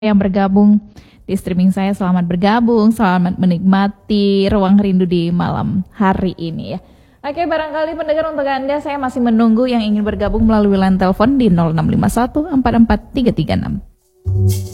yang bergabung di streaming saya, selamat bergabung, selamat menikmati Ruang Rindu di malam hari ini ya. Oke, barangkali pendengar, untuk Anda saya masih menunggu yang ingin bergabung melalui line telepon di 0651 44 336.